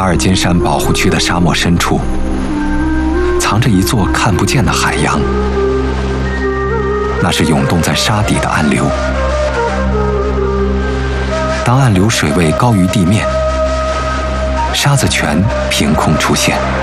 尔金山保护区的沙漠深处，藏着一座看不见的海洋，那是涌动在沙底的暗流。当暗流水位高于地面，沙子泉凭空出现。